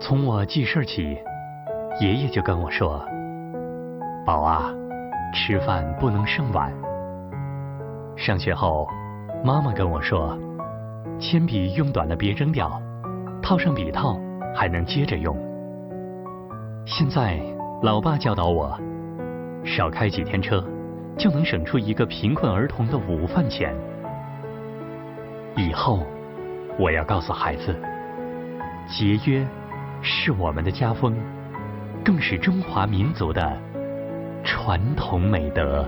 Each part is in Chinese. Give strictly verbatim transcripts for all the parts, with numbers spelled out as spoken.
从我记事起，爷爷就跟我说：“宝啊，吃饭不能剩碗。”上学后，妈妈跟我说：“铅笔用短了别扔掉，套上笔套还能接着用。”现在，老爸教导我，少开几天车，就能省出一个贫困儿童的午饭钱。以后，我要告诉孩子，节约是我们的家风，更是中华民族的传统美德。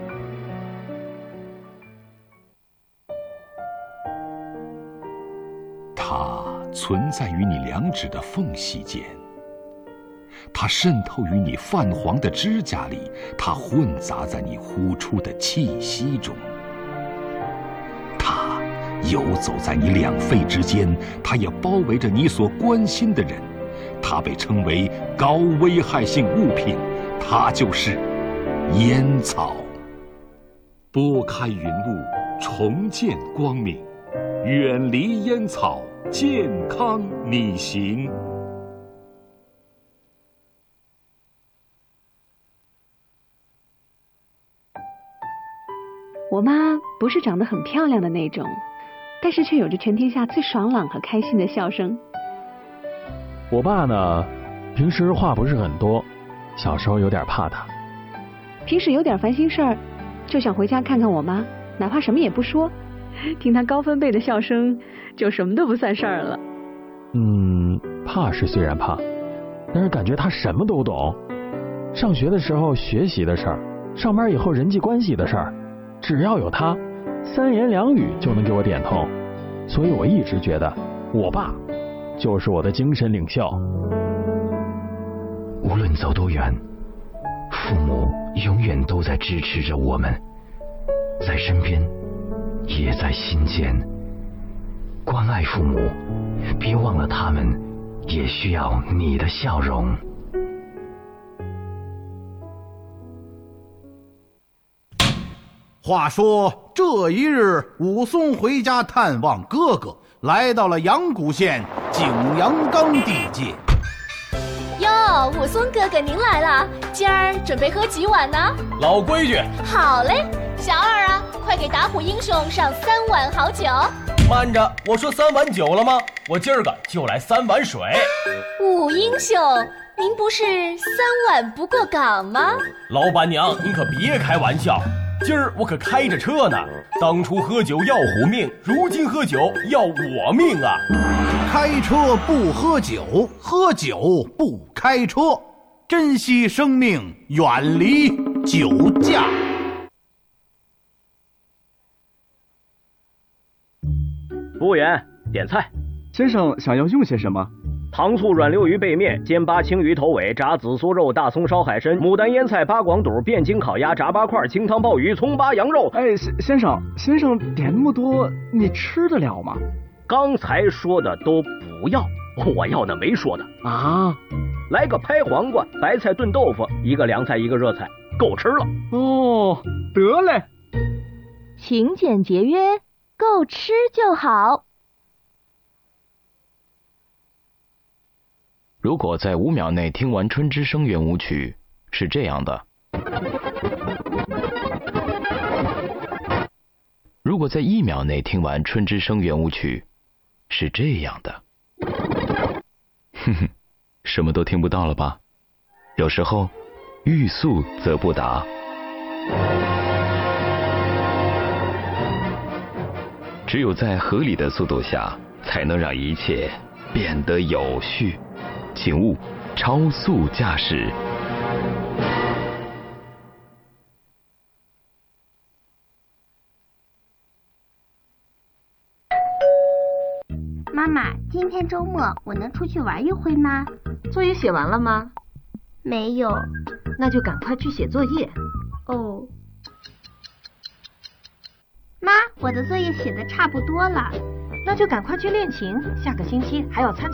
它存在于你两指的缝隙间，它渗透于你泛黄的指甲里，它混杂在你呼出的气息中，它游走在你两肺之间，它也包围着你所关心的人。它被称为高危害性物品，它就是烟草。拨开云雾，重见光明，远离烟草，健康你行。 我妈不是长得很漂亮的那种，但是却有着全天下最爽朗和开心的笑声。 我爸呢，平时话不是很多，小时候有点怕他。 平时有点烦心事儿，就想回家看看我妈，哪怕什么也不说，听她高分贝的笑声，就什么都不算事儿了。 嗯，怕是虽然怕，但是感觉他什么都懂。上学的时候学习的事儿，上班以后人际关系的事儿，只要有他，三言两语就能给我点透。所以我一直觉得，我爸就是我的精神领袖。 无论走多远，父母永远都在支持着我们，在身边，也在心间。关爱父母，别忘了他们也需要你的笑容。 话说这一日，武松回家探望哥哥，来到了阳谷县景阳冈地界。 哟，武松哥哥您来了，今儿准备喝几碗呢？ 老规矩。 好嘞，小二啊，快给打虎英雄上三碗好酒。 慢着，我说三碗酒了吗？我今儿个就来三碗水。 武英雄，您不是三碗不过岗吗？ 老板娘，您可别开玩笑，今儿我可开着车呢。当初喝酒要虎命，如今喝酒要我命啊！ 开车不喝酒，喝酒不开车，珍惜生命，远离酒驾。 服务员，点菜。 先生想要用些什么？ 糖醋软溜鱼背面、煎八青鱼头尾、炸紫苏肉、大葱烧海参、牡丹腌菜、八广肚、汴京烤鸭、炸八块、清汤鲍鱼、葱八羊肉。 哎，先生，先生点那么多，你吃得了吗？ 刚才说的都不要，我要的没说的啊。 来个拍黄瓜、白菜炖豆腐，一个凉菜，一个热菜，够吃了。 哦，得嘞。 勤俭节约，够吃就好。 如果在五秒内听完《春之声》圆舞曲，是这样的；如果在一秒内听完《春之声》圆舞曲，是这样的。哼哼，什么都听不到了吧？有时候，欲速则不达。只有在合理的速度下，才能让一切变得有序。请勿超速驾驶。 妈妈，今天周末我能出去玩一回吗？ 作业写完了吗？ 没有。 那就赶快去写作业。 哦。妈，我的作业写的差不多了。 那就赶快去练琴，下个星期还要参加